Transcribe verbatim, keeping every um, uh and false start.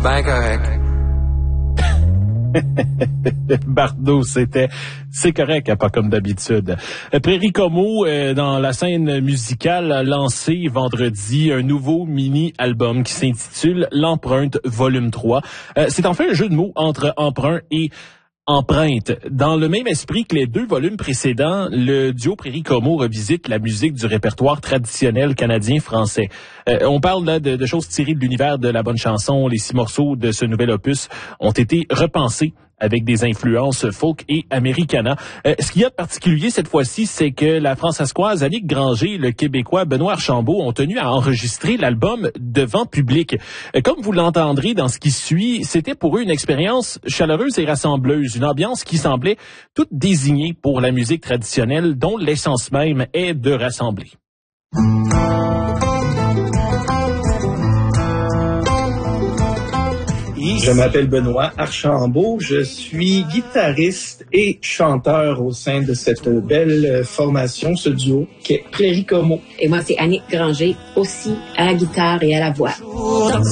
ben correct. Bardot, c'était c'est correct, hein, pas comme d'habitude. Prairie Como, euh, dans la scène musicale, a lancé vendredi un nouveau mini-album qui s'intitule L'Empreinte Volume trois. Euh, c'est en fait un jeu de mots entre emprunt et empreinte. Dans le même esprit que les deux volumes précédents, le duo Prairie Como revisite la musique du répertoire traditionnel canadien-français. Euh, on parle là de, de choses tirées de l'univers de la bonne chanson. Les six morceaux de ce nouvel opus ont été repensés avec des influences folk et americana. Euh, ce qu'il y a de particulier cette fois-ci, c'est que la Françaiscoise Annick Granger et le Québécois Benoît Archambault ont tenu à enregistrer l'album devant public. Euh, comme vous l'entendrez dans ce qui suit, c'était pour eux une expérience chaleureuse et rassembleuse, une ambiance qui semblait toute désignée pour la musique traditionnelle dont l'essence même est de rassembler. Je m'appelle Benoît Archambault, je suis guitariste et chanteur au sein de cette belle formation, ce duo qui est Prairie Como. Et moi, c'est Annick Granger, aussi à la guitare et à la voix.